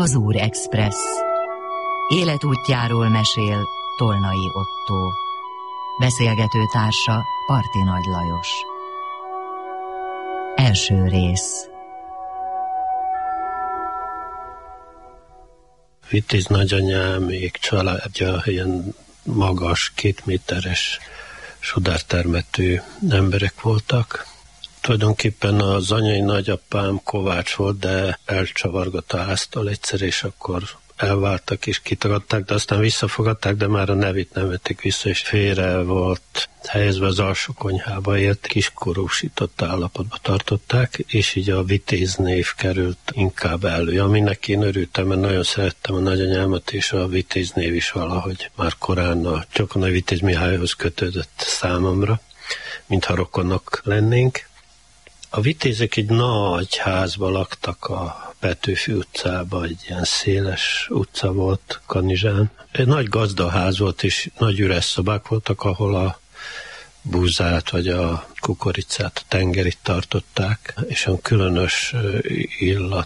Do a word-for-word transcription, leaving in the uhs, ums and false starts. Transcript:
Azúr Express. Életútjáról mesél Tolnai Ottó. Beszélgető társa Parti Nagy Lajos. Első rész. Vitéz nagyanyámék családja ilyen magas, két méteres sudártermető emberek voltak. Tulajdonképpen az anyai nagyapám Kovács volt, de elcsavargott a háztól egyszer, és akkor elváltak és kitagadták, de aztán visszafogadták, de már a nevét nem vették vissza, és félre volt helyezve az alsó konyhába, élt, kiskorúsított állapotba tartották, és így a Vitéz név került inkább elő. Aminek én örültem, mert nagyon szerettem a nagyanyámat, és a Vitéz név is valahogy már korán a Csokonai Vitéz Mihályhoz kötődött számomra, mintha rokonok lennénk. A Vitézek egy nagy házba laktak a Petőfi utcában, egy ilyen széles utca volt Kanizsán. Egy nagy gazdaház volt, és nagy üres szobák voltak, ahol a búzát vagy a kukoricát, a tengerit tartották, és olyan különös illat